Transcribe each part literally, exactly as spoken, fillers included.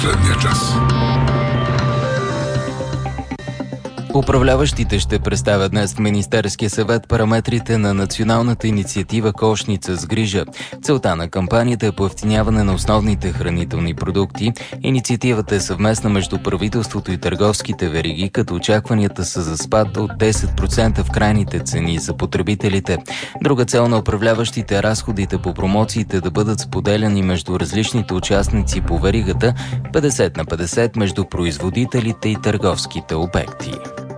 последния час. Управляващите ще представят днес в Министерския съвет параметрите на националната инициатива Кошница с грижа. Целта на кампанията е поевтиняване на основните хранителни продукти. Инициативата е съвместна между правителството и търговските вериги, като очакванията са за спад от десет процента в крайните цени за потребителите. Друга цел на управляващите е разходите по промоциите да бъдат споделяни между различните участници по веригата, петдесет на петдесет между производителите и търговските обекти.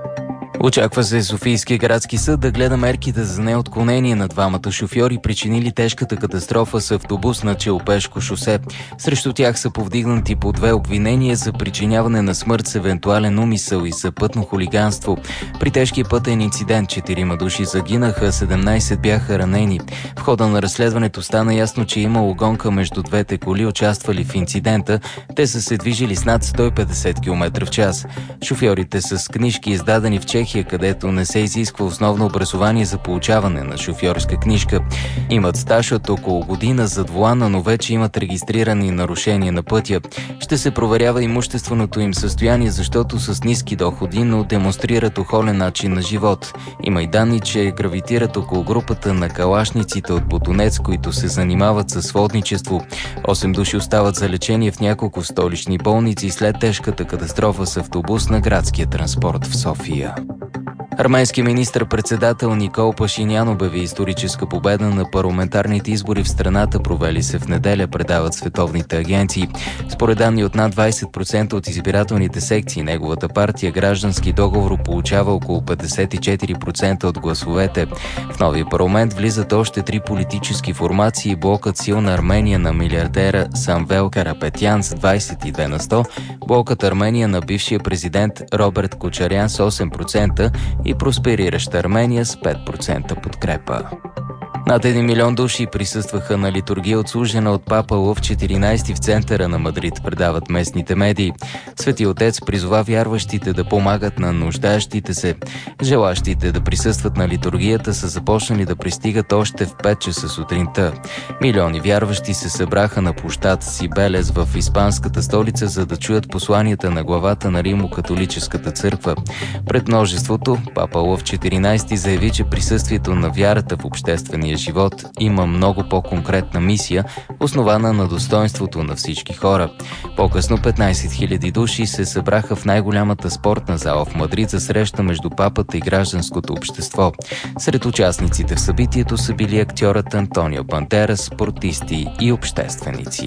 Очаква се Софийския градски съд да гледа мерките за неотклонение на двамата шофьори, причинили тежката катастрофа с автобус на Челопешко шосе. Срещу тях са повдигнати по две обвинения за причиняване на смърт с евентуален умисъл и за пътно хулиганство. При тежкия пътен инцидент четирима души загинаха, седемнайсет бяха ранени. В хода на разследването стана ясно, че имало гонка между двете коли, участвали в инцидента. Те са се движили с над сто и петдесет километра в час. Шофьорите са с книжки, издадени в Чехия, където не се изисква основно образование за получаване на шофьорска книжка. Имат стаж от около година зад волана, но вече имат регистрирани нарушения на пътя. Ще се проверява имущественото им състояние, защото с ниски доходи, но демонстрират охолен начин на живот. Има и данни, че гравитират около групата на калашниците от Ботунец, които се занимават със сводничество. Осем души остават за лечение в няколко столични болници след тежката катастрофа с автобус на градския транспорт в София. Арменски министър-председател Никол Пашинян обяви историческа победа на парламентарните избори в страната, провели се в неделя, предават световните агенции. Според данни от над двайсет процента от избирателните секции, неговата партия Граждански договор получава около петдесет и четири процента от гласовете. В новия парламент влизат още три политически формации: блокът Силна Армения на милиардера Самвел Карапетян с двайсет и две на сто, блокът Армения на бившия президент Роберт Кочарян с осем процента и просперираща Армения с пет процента подкрепа. Над един милион души присъстваха на литургия, отслужена от папа Лъв четиринайсети в центъра на Мадрид, предават местните медии. Свети Отец призова вярващите да помагат на нуждаещите се. Желащите да присъстват на литургията са започнали да пристигат още в пет часа сутринта. Милиони вярващи се събраха на площад Сибелес в испанската столица, за да чуят посланията на главата на Римо-католическата църква. Пред множеството папа Лъв четиринайсети заяви, че присъствието на вярата в обществения живот има много по-конкретна мисия, основана на достоинството на всички хора. По-късно петнайсет хиляди души се събраха в най-голямата спортна зала в Мадрид за среща между папата и гражданското общество. Сред участниците в събитието са били актьорът Антонио Бандерас, спортисти и общественици.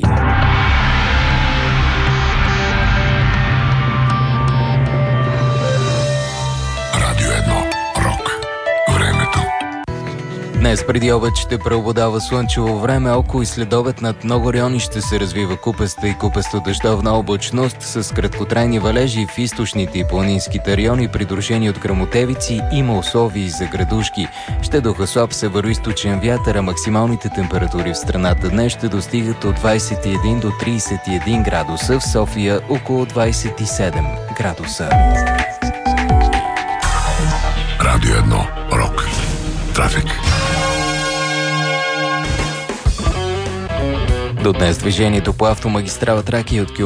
Днес преди обед ще преобладава слънчево време, около и следобед над много райони ще се развива купеста и купесто-дъждовна облачност с краткотрайни валежи в източните и планинските райони, придружени от гръмотевици, има условия за градушки. Ще духа слаб североизточен вятър, а максималните температури в страната днес ще достигат от двайсет и един до трийсет и един градуса, в София около двайсет и седем градуса. Радио едно Рок. Трафик. До днес движението по автомагистрала Тракия от